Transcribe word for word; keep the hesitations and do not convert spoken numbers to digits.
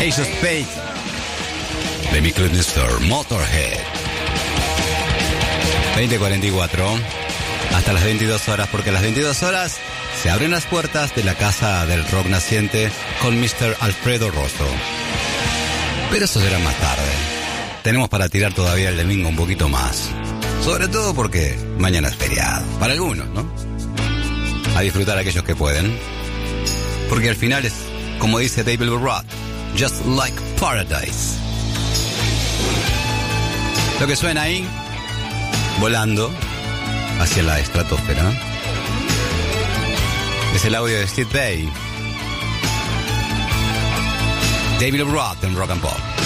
Ace of Spades de Michael mister Motorhead. veinte cuarenta y cuatro hasta las veintidós horas, porque a las veintidós horas se abren las puertas de la casa del rock naciente con mister Alfredo Rosso. Pero eso será más tarde. Tenemos para tirar todavía el domingo un poquito más, sobre todo porque mañana es feriado, para algunos, ¿no? A disfrutar aquellos que pueden, porque al final es, como dice David Lee Roth, just like paradise. Lo que suena ahí, volando hacia la estratosfera, es el audio de Steve Vai. David Lee Roth en Rock and Pop.